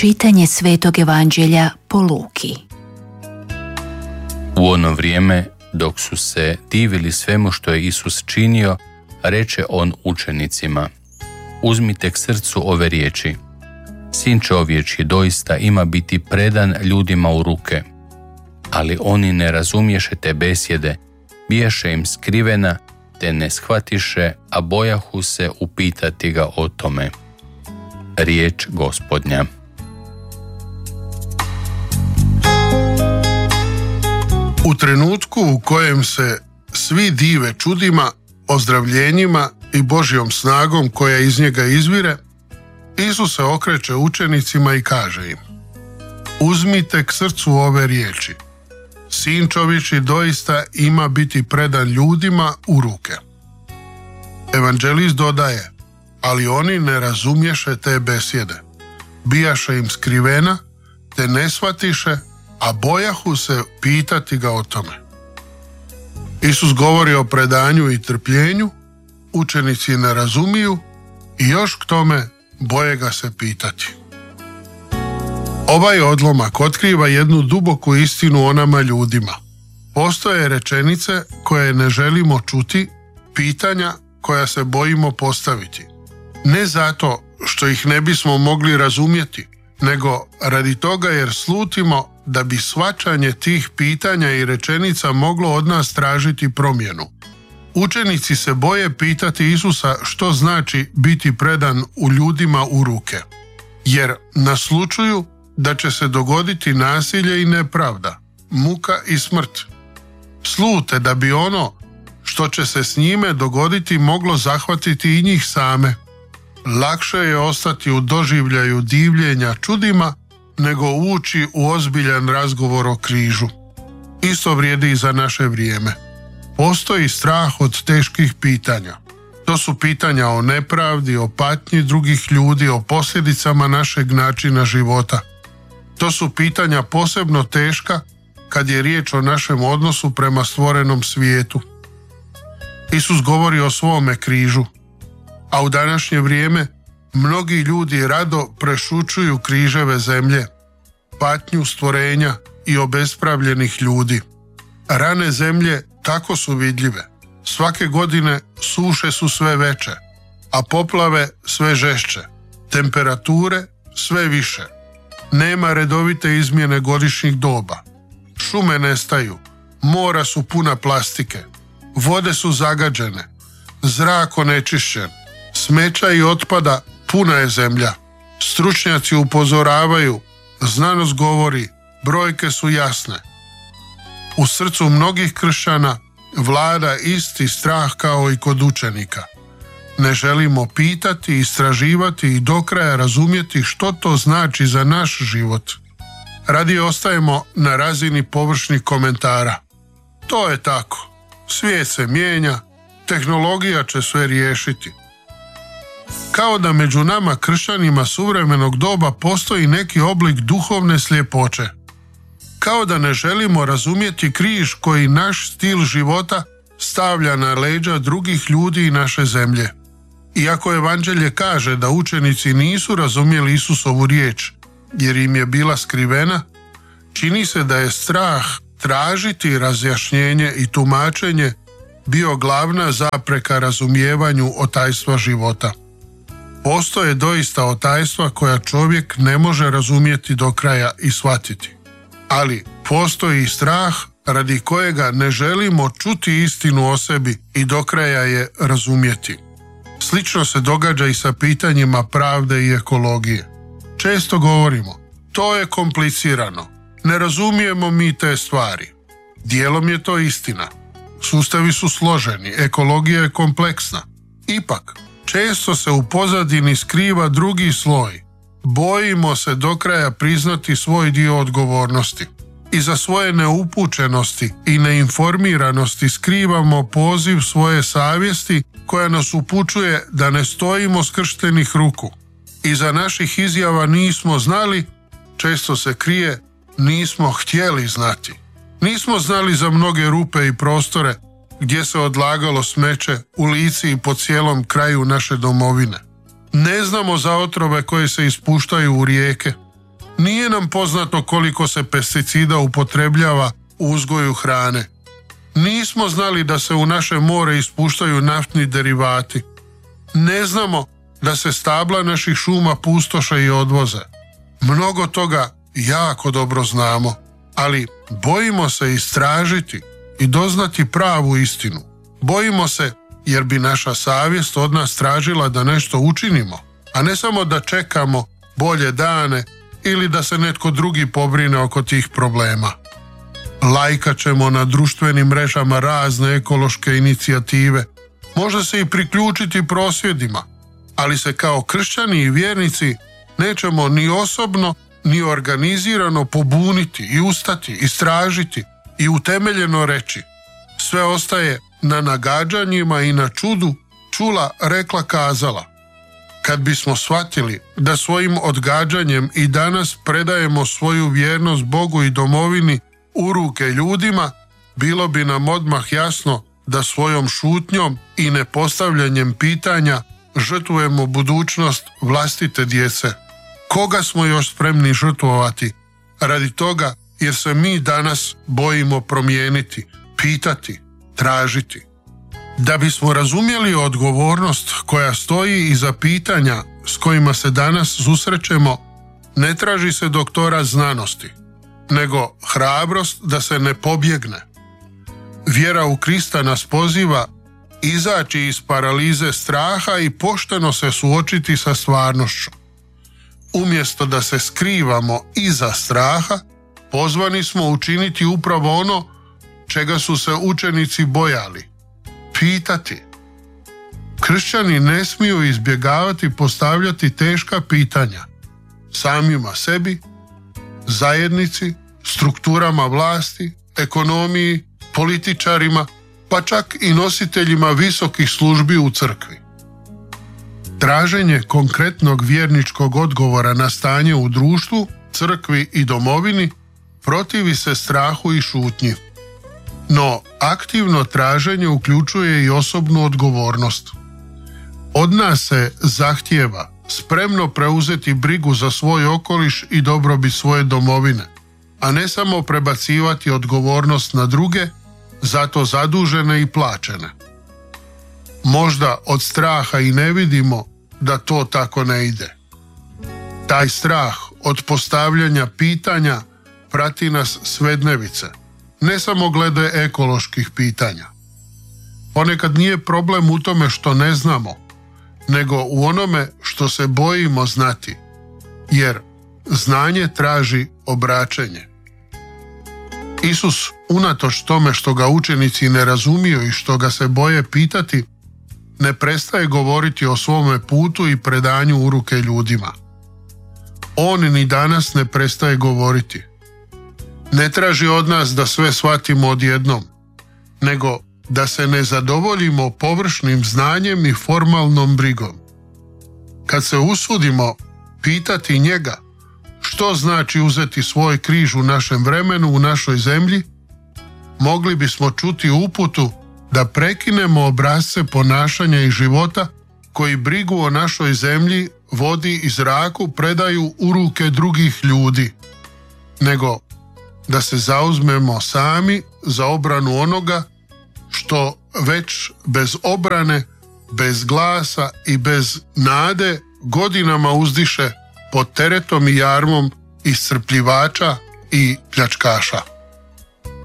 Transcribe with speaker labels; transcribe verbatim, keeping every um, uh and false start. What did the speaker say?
Speaker 1: Čitanje Svetog Evanđelja po Luki.
Speaker 2: U ono vrijeme, dok su se divili svemu što je Isus činio, reče on učenicima: uzmite k srcu ove riječi. Sin čovječji doista ima biti predan ljudima u ruke. Ali oni ne razumješe te besjede, bijaše im skrivena, te ne shvatiše, a bojahu se upitati ga o tome. Riječ Gospodnja.
Speaker 3: U trenutku u kojem se svi dive čudima, ozdravljenjima i Božjom snagom koja iz njega izvire, Isus se okreće učenicima i kaže im: uzmite k srcu ove riječi. Sin čovječji doista ima biti predan ljudima u ruke. Evanđelist dodaje: ali oni ne razumješe te besjede. Bijaše im skrivena, te ne shvatiše, a bojahu se pitati ga o tome. Isus govori o predanju i trpljenju, učenici ne razumiju i još k tome boje ga se pitati. Ovaj odlomak otkriva jednu duboku istinu o nama ljudima. Postoje rečenice koje ne želimo čuti, pitanja koja se bojimo postaviti. Ne zato što ih ne bismo mogli razumjeti, nego radi toga jer slutimo da bi shvaćanje tih pitanja i rečenica moglo od nas tražiti promjenu. Učenici se boje pitati Isusa što znači biti predan u ljudima u ruke, jer naslučuju da će se dogoditi nasilje i nepravda, muka i smrt. Slute da bi ono što će se s njime dogoditi moglo zahvatiti i njih same. Lakše je ostati u doživljaju divljenja čudima nego ući u ozbiljan razgovor o križu. Isto vrijedi i za naše vrijeme. Postoji strah od teških pitanja. To su pitanja o nepravdi, o patnji drugih ljudi, o posljedicama našeg načina života. To su pitanja posebno teška kad je riječ o našem odnosu prema stvorenom svijetu. Isus govori o svome križu, a u današnje vrijeme mnogi ljudi rado prešućuju križeve zemlje, patnju stvorenja i obespravljenih ljudi. Rane zemlje tako su vidljive. Svake godine suše su sve veće, a poplave sve žešće, temperature sve više. Nema redovite izmjene godišnjih doba. Šume nestaju, mora su puna plastike, vode su zagađene, zrak onečišćen, smeća i otpada puna je zemlja. Stručnjaci upozoravaju, znanost govori, brojke su jasne. U srcu mnogih kršćana vlada isti strah kao i kod učenika. Ne želimo pitati, istraživati i do kraja razumjeti što to znači za naš život. Radije ostajemo na razini površnih komentara. To je tako. Svijet se mijenja, tehnologija će sve riješiti. Kao da među nama kršćanima suvremenog doba postoji neki oblik duhovne sljepoće. Kao da ne želimo razumjeti križ koji naš stil života stavlja na leđa drugih ljudi i naše zemlje. Iako Evanđelje kaže da učenici nisu razumjeli Isusovu riječ, jer im je bila skrivena, čini se da je strah tražiti razjašnjenje i tumačenje bio glavna zapreka razumijevanju otajstva života. Postoje doista otajstva koja čovjek ne može razumjeti do kraja i shvatiti. Ali postoji i strah radi kojega ne želimo čuti istinu o sebi i do kraja je razumjeti. Slično se događa i sa pitanjima pravde i ekologije. Često govorimo, to je komplicirano, ne razumijemo mi te stvari. Dijelom je to istina. Sustavi su složeni, ekologija je kompleksna. Ipak, često se u pozadini skriva drugi sloj. Bojimo se do kraja priznati svoj dio odgovornosti. Iza svoje neupućenosti i neinformiranosti skrivamo poziv svoje savjesti koja nas upućuje da ne stojimo skrštenih ruku. Iza naših izjava nismo znali, često se krije nismo htjeli znati. Nismo znali za mnoge rupe i prostore gdje se odlagalo smeće u Lici i po cijelom kraju naše domovine. Ne znamo za otrove koje se ispuštaju u rijeke. Nije nam poznato koliko se pesticida upotrebljava u uzgoju hrane. Nismo znali da se u naše more ispuštaju naftni derivati. Ne znamo da se stabla naših šuma pustoše i odvoze. Mnogo toga jako dobro znamo, ali bojimo se istražiti i doznati pravu istinu. Bojimo se jer bi naša savjest od nas tražila da nešto učinimo, a ne samo da čekamo bolje dane ili da se netko drugi pobrine oko tih problema. Lajkat ćemo na društvenim mrežama razne ekološke inicijative, može se i priključiti prosvjedima, ali se kao kršćani i vjernici nećemo ni osobno ni organizirano pobuniti i ustati, istražiti i utemeljeno reći. Sve ostaje na nagađanjima i na čudu, čula, rekla, kazala. Kad bismo shvatili da svojim odgađanjem i danas predajemo svoju vjernost Bogu i domovini u ruke ljudima, bilo bi nam odmah jasno da svojom šutnjom i nepostavljanjem pitanja žrtvujemo budućnost vlastite djece. Koga smo još spremni žrtvovati radi toga jer se mi danas bojimo promijeniti, pitati, tražiti? Da bismo razumjeli odgovornost koja stoji iza pitanja s kojima se danas susrećemo, ne traži se doktora znanosti, nego hrabrost da se ne pobjegne. Vjera u Krista nas poziva izaći iz paralize straha i pošteno se suočiti sa stvarnošću. Umjesto da se skrivamo iza straha, pozvani smo učiniti upravo ono čega su se učenici bojali. Pitati. Kršćani ne smiju izbjegavati postavljati teška pitanja samima sebi, zajednici, strukturama vlasti, ekonomiji, političarima, pa čak i nositeljima visokih službi u crkvi. Traženje konkretnog vjerničkog odgovora na stanje u društvu, crkvi i domovini protivi se strahu i šutnji. No, aktivno traženje uključuje i osobnu odgovornost. Od nas se zahtijeva spremno preuzeti brigu za svoj okoliš i dobrobit svoje domovine, a ne samo prebacivati odgovornost na druge, zato zadužene i plaćene. Možda od straha i ne vidimo da to tako ne ide. Taj strah od postavljanja pitanja prati nas svednevice, ne samo glede ekoloških pitanja. Ponekad nije problem u tome što ne znamo, nego u onome što se bojimo znati, jer znanje traži obraćenje. Isus, unatoč tome što ga učenici ne razumiju i što ga se boje pitati, ne prestaje govoriti o svome putu i predanju u ruke ljudima. On ni danas ne prestaje govoriti. Ne traži od nas da sve shvatimo odjednom, nego da se ne zadovoljimo površnim znanjem i formalnom brigom. Kad se usudimo pitati njega što znači uzeti svoj križ u našem vremenu, u našoj zemlji, mogli bismo čuti uputu da prekinemo obrasce ponašanja i života koji brigu o našoj zemlji, vodi i zraku predaju u ruke drugih ljudi, nego da se zauzmemo sami za obranu onoga što već bez obrane, bez glasa i bez nade godinama uzdiše pod teretom i jarmom iscrpljivača i pljačkaša.